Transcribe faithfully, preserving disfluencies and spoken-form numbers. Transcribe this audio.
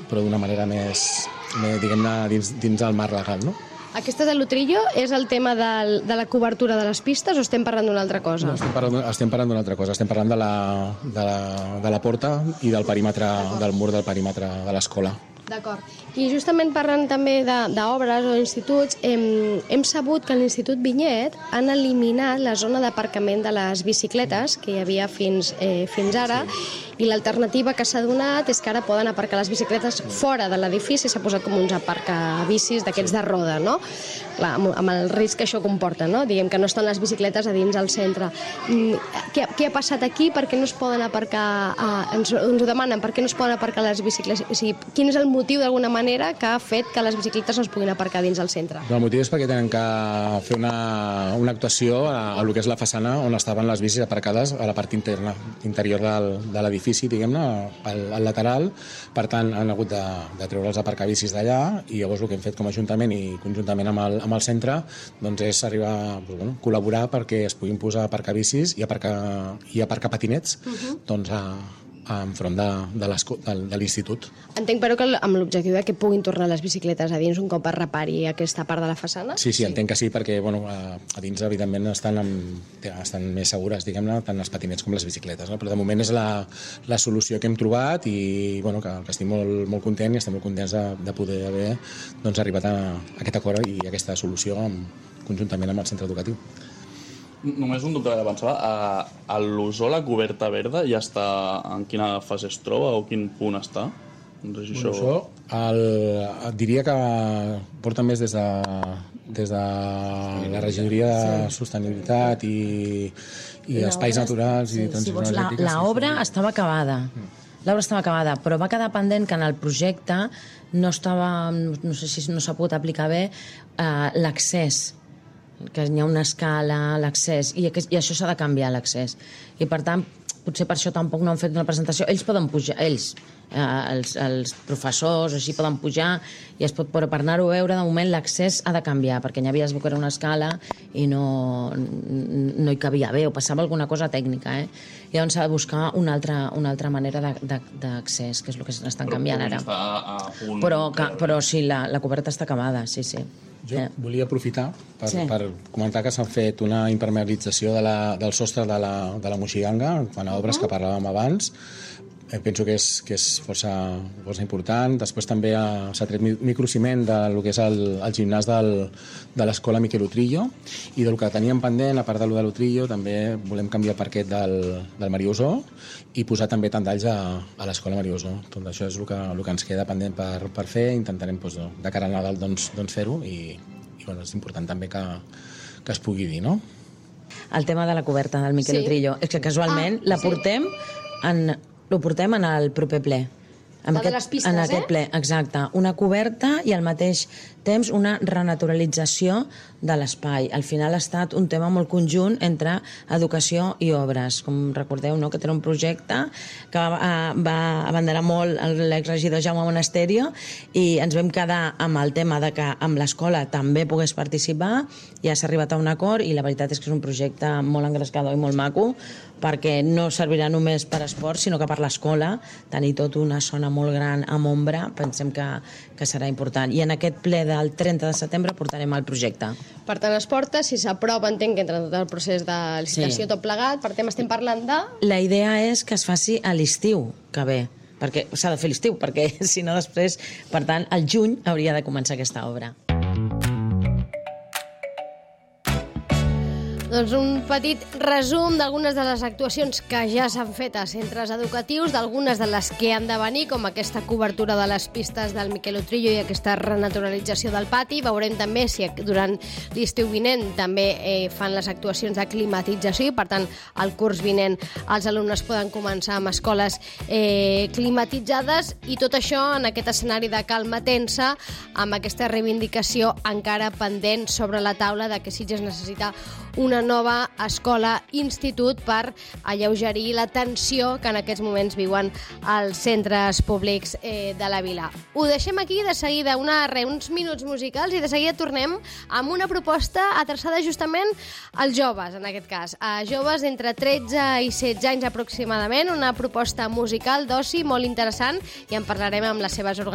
però d'una manera més, més diguem-ne, dins, dins el marc legal, no? Aquesta de l'Utrillo és el tema del, de la cobertura de les pistes o estem parlant d'una altra cosa? No, estem parlant, estem parlant d'una altra cosa. Estem parlant de la, de la, de la porta i del perímetre, del mur del perímetre de l'escola. D'acord. I justament parlant també d'obres o instituts, hem, hem sabut que a l'Institut Vinyet han eliminat la zona d'aparcament de les bicicletes que hi havia fins, eh, fins ara, i l'alternativa que s'ha donat és que ara poden aparcar les bicicletes fora de l'edifici, s'ha posat com uns aparcabicis d'aquests de roda, no? Clar, amb el risc que això comporta, no? Diguem que no estan les bicicletes a dins del centre. Què, què ha passat aquí? Per què no es poden aparcar? Eh, ens, ens ho demanen, per què no es poden aparcar les bicicletes? O sigui, quin és el motiu d'alguna manera que ha fet que les bicicletes no es puguin aparcar dins del centre? El motiu és perquè tenen que fer una, una actuació a, a lo que és la façana on estaven les bicis aparcades a la part interna, interior del, de l'edifici, diguem-ne, al, al lateral. Per tant, han hagut de, de treure els aparcabicis d'allà i llavors el que hem fet com a Ajuntament i conjuntament amb el, amb el centre doncs és arribar a doncs, bueno, col·laborar perquè es puguin posar aparcabicis i aparcar, i aparcar patinets uh-huh. doncs a enfront de, de, de, de l'institut. Entenc, però, que amb l'objectiu de que puguin tornar les bicicletes a dins un cop es repari aquesta part de la façana? Sí, sí, sí. Entenc que sí, perquè bueno, a, a dins, evidentment, estan, amb, estan més segures, diguem-ne, tant els patinets com les bicicletes, no? Però de moment és la, la solució que hem trobat i bueno, que, que estic molt, molt content i estem molt contents de, de poder haver doncs, arribat a, a aquest acord i a aquesta solució amb, conjuntament amb el centre educatiu. Només un dubte que pensava, a, a l'Osó la coberta verda ja està, en quina fase es troba o quin punt està? No sé si això... Això el, diria que porta més des de, des de la regidoria de sí. Sostenibilitat i, i espais naturals i sí, transició si energètica. L'obra sí, estava acabada. L'obra estava acabada, però va quedar pendent que en el projecte no estava, no sé si no s'ha pogut aplicar bé, eh, l'accés, que hi ha una escala, l'accés, i, i això s'ha de canviar, l'accés. I per tant, potser per això tampoc no han fet una presentació. Ells poden pujar, ells, eh, els, els professors, així poden pujar, i es pot, però per anar-ho a veure, de moment l'accés ha de canviar, perquè hi havia es veu que era una escala i no, no hi cabia bé, o passava alguna cosa tècnica, eh? I llavors s'ha de buscar una altra, una altra manera d'accés, que és el que s'estan canviant ara. Però, però sí, la, la coberta està acabada, sí, sí. Jo volia aprofitar per, sí. per comentar que s'ha fet una impermeabilització de la, del sostre de la, de la Moixiganga, quan a obres uh-huh. que parlàvem abans. Eh, penso que és, que és força, força important. Després també ha, s'ha tret microciment del que és el, el gimnàs del, de l'escola Miquel Utrillo, i del que teníem pendent, a part de lo de l'Utrillo, també volem canviar el parquet del, del Maria Usó i posar també tendalls a, a l'escola Maria Usó. Tot això és el que, el que ens queda pendent per, per fer. Intentarem doncs, de cara al Nadal doncs, doncs fer-ho i, i bueno, és important també que, que es pugui dir, no? El tema de la coberta del Miquel sí. Utrillo. És que casualment ah, la portem sí. en... Lo portem en el proper ple. En la aquest, de les pistes, en aquest eh? ple, exacte. Una coberta i al mateix temps una renaturalització de l'espai. Al final ha estat un tema molt conjunt entre educació i obres. Com recordeu, no?, que era un projecte que va, va abanderar molt l'exregidor Jaume Monasterio i ens vam quedar amb el tema de que amb l'escola també pogués participar, i ja s'ha arribat a un acord i la veritat és que és un projecte molt engrescador i molt maco, perquè no servirà només per esport, sinó que per l'escola tenir tota una zona molt gran amb ombra, pensem que, que serà important. I en aquest ple del trenta de setembre portarem el projecte. Per tant, es porta, si s'aprova, entenc que entra tot el procés de licitació, sí. tot plegat, per tant estem parlant de... La idea és que es faci a l'estiu que ve, perquè s'ha de fer l'estiu, perquè si no després, per tant, al juny hauria de començar aquesta obra. Doncs un petit resum d'algunes de les actuacions que ja s'han fet a centres educatius, d'algunes de les que han de venir, com aquesta cobertura de les pistes del Miquel Utrillo i aquesta renaturalització del pati. Veurem també si durant l'estiu vinent també eh, fan les actuacions de climatització, i per tant el curs vinent els alumnes poden començar amb escoles eh, climatitzades, i tot això en aquest escenari de calma tensa, amb aquesta reivindicació encara pendent sobre la taula de que Sitges necessita una nova escola-institut per alleugerir la tensió que en aquests moments viuen els centres públics eh, de la vila. Ho deixem aquí, de seguida una, re, uns minuts musicals, i de seguida tornem amb una proposta adreçada justament als joves, en aquest cas, a joves entre tretze i setze anys aproximadament, una proposta musical d'oci molt interessant, i en parlarem amb les seves organitzacions